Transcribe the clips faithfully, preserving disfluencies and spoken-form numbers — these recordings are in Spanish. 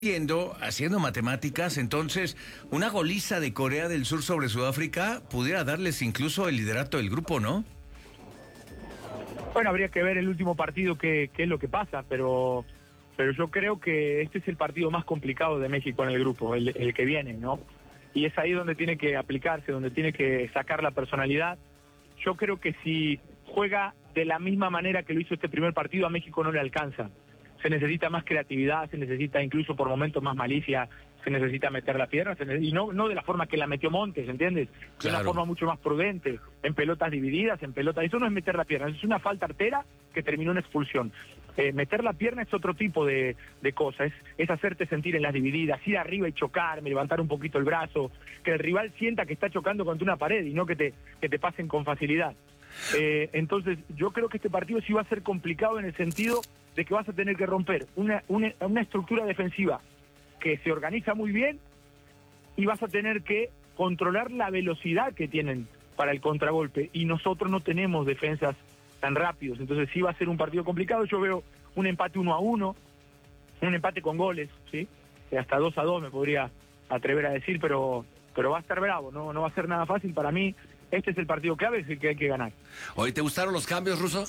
Yendo, haciendo matemáticas, entonces una goliza de Corea del Sur sobre Sudáfrica pudiera darles incluso el liderato del grupo, ¿no? Bueno, habría que ver el último partido qué, qué es lo que pasa, pero pero yo creo que este es el partido más complicado de México en el grupo, el, el que viene, ¿no? Y es ahí donde tiene que aplicarse, donde tiene que sacar la personalidad. Yo creo que si juega de la misma manera que lo hizo este primer partido, a México no le alcanza. Se necesita más creatividad, se necesita incluso por momentos más malicia, se necesita meter la pierna, se necesita, y no, no de la forma que la metió Montes, ¿entiendes? De Claro. una forma mucho más prudente, en pelotas divididas, en pelotas. Eso no es meter la pierna, es una falta artera que terminó en expulsión. Eh, meter la pierna es otro tipo de, de cosa, es, es hacerte sentir en las divididas, ir arriba y chocar, levantar un poquito el brazo, que el rival sienta que está chocando contra una pared y no que te, que te pasen con facilidad. Eh, entonces, yo creo que este partido sí va a ser complicado en el sentido de que vas a tener que romper una, una, una estructura defensiva que se organiza muy bien y vas a tener que controlar la velocidad que tienen para el contragolpe, y nosotros no tenemos defensas tan rápidos, entonces sí va a ser un partido complicado. Yo veo un empate uno a uno, un empate con goles, ¿sí? Hasta dos a dos me podría atrever a decir, pero pero va a estar bravo, no, no va a ser nada fácil. Para mí este es el partido clave, es el que hay que ganar. Oye, ¿te gustaron los cambios, Ruso?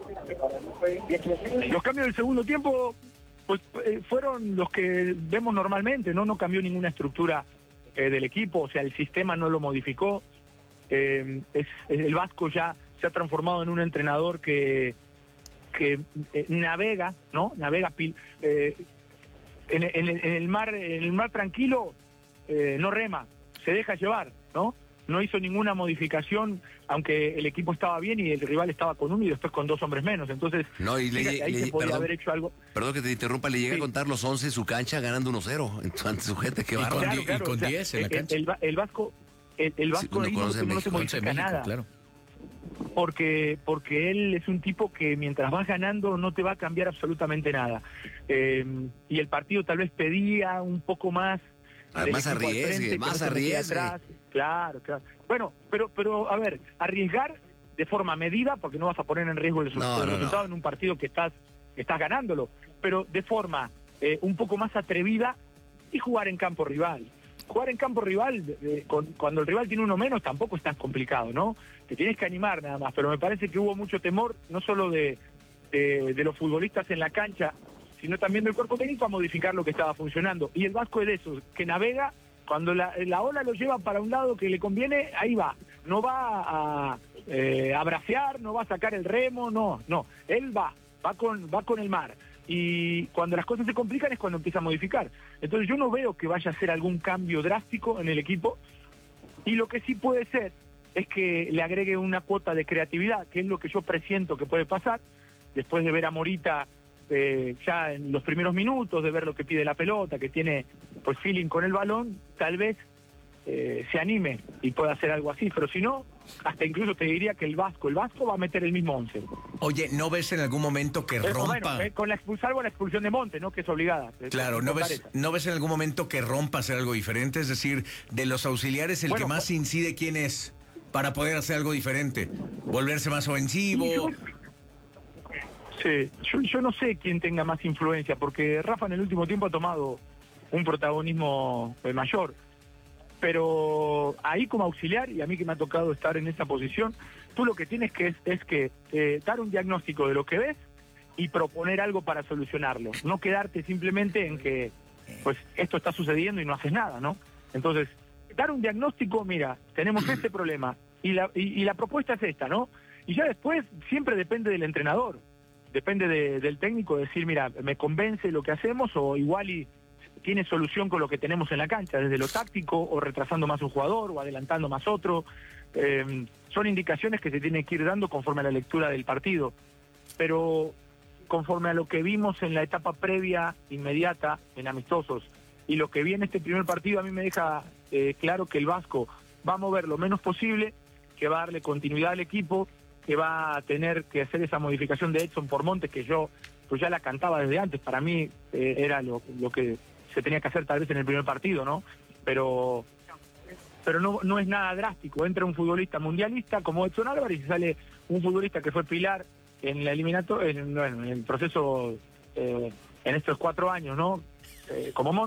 Los cambios del segundo tiempo pues eh, fueron los que vemos normalmente, no no cambió ninguna estructura eh, del equipo, o sea, el sistema no lo modificó. Eh, es, el Vasco ya se ha transformado en un entrenador que que eh, navega, ¿no? Navega pil, eh, en, en, en el mar en el mar tranquilo, eh, no rema, se deja llevar, ¿no? No hizo ninguna modificación, aunque el equipo estaba bien y el rival estaba con uno y después con dos hombres menos. Entonces, no, y le, fíjate, ahí le, se podía perdón, haber hecho algo. Perdón que te interrumpa, le llega Sí. a contar los once en su cancha ganando uno cero ante su gente, que Y bárbaro. con die- y con diez en la el, cancha. El, el Vasco, el, el Vasco Sí, ahí no no, conoce se- no se México, Once de modifica México, nada. claro. Porque, porque él es un tipo que mientras vas ganando no te va a cambiar absolutamente nada. Eh, y el partido tal vez pedía un poco más. del Más equipo al arriesgue, frente, que más no se metía arriesgue. atrás. Claro, claro. Bueno, pero, pero a ver, arriesgar de forma medida, porque no vas a poner en riesgo el, No, el no, resultado no. en un partido que estás, que estás ganándolo, pero de forma eh, un poco más atrevida y jugar en campo rival. Jugar en campo rival, eh, con, cuando el rival tiene uno menos, tampoco es tan complicado, ¿no? Te tienes que animar nada más, pero me parece que hubo mucho temor, no solo de, de, de los futbolistas en la cancha, sino también del cuerpo técnico a modificar lo que estaba funcionando. Y el Vasco es de esos, que navega, cuando la, la ola lo lleva para un lado que le conviene, ahí va. No va a, eh, a bracear, no va a sacar el remo, no, no. Él va, va con, va con el mar. Y cuando las cosas se complican es cuando empieza a modificar. Entonces yo no veo que vaya a hacer algún cambio drástico en el equipo, y lo que sí puede ser es que le agregue una cuota de creatividad, que es lo que yo presiento que puede pasar, después de ver a Morita eh, ya en los primeros minutos, de ver lo que pide la pelota, que tiene pues feeling con el balón, tal vez eh, se anime y pueda hacer algo así, pero si no, hasta incluso te diría que el Vasco, el Vasco va a meter el mismo once. Oye, ¿no ves en algún momento que Eh, rompa? bueno, eh, con la expulsar o la expulsión de Monte, ¿no? Que es obligada. Claro, ¿no ves, ¿no ves en algún momento que rompa hacer algo diferente? Es decir, de los auxiliares, el Bueno, que más incide, ¿quién es? Para poder hacer algo diferente. Volverse más ofensivo. Sí, yo, sí, yo, yo no sé quién tenga más influencia, porque Rafa en el último tiempo ha tomado un protagonismo eh, mayor. Pero ahí como auxiliar, y a mí que me ha tocado estar en esa posición, tú lo que tienes que es, es que eh, dar un diagnóstico de lo que ves y proponer algo para solucionarlo. No quedarte simplemente en que pues esto está sucediendo y no haces nada, ¿no? Entonces, dar un diagnóstico, mira, tenemos este problema y la, y, y la propuesta es esta, ¿no? Y ya después siempre depende del entrenador, depende de, del técnico decir, mira, me convence lo que hacemos, o igual y tiene solución con lo que tenemos en la cancha, desde lo táctico, o retrasando más un jugador, o adelantando más otro. Eh, son indicaciones que se tienen que ir dando conforme a la lectura del partido. Pero conforme a lo que vimos en la etapa previa, inmediata, en amistosos, y lo que vi en este primer partido, a mí me deja eh, claro que el Vasco va a mover lo menos posible, que va a darle continuidad al equipo, que va a tener que hacer esa modificación de Edson por Montes, que yo pues ya la cantaba desde antes. Para mí eh, era lo, lo que se tenía que hacer tal vez en el primer partido, ¿no? Pero pero no no es nada drástico. Entra un futbolista mundialista como Edson Álvarez y sale un futbolista que fue pilar en la eliminato en, bueno, en el proceso eh, en estos cuatro años, ¿no? eh, como